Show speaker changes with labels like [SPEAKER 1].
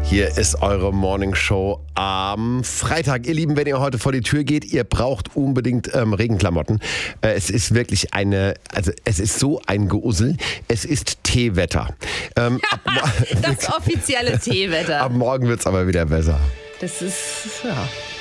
[SPEAKER 1] Hier ist eure Morning Show am Freitag. Ihr Lieben, wenn ihr heute vor die Tür geht, ihr braucht unbedingt Regenklamotten. Es ist wirklich es ist so ein Geusel. Es ist Teewetter.
[SPEAKER 2] Das offizielle Teewetter.
[SPEAKER 1] Ab morgen wird es aber wieder besser.
[SPEAKER 2] Das ist, ja.